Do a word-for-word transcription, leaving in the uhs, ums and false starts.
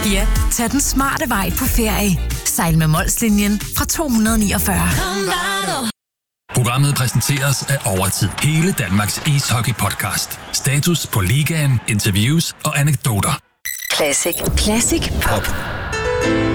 Ja, tag den smarte vej på ferie. Sejl med Molslinjen fra to hundrede niogfyrre. Programmet præsenteres af Overtid. Hele Danmarks ishockey-podcast. Status på ligaen, interviews og anekdoter. Classic. Classic Pop.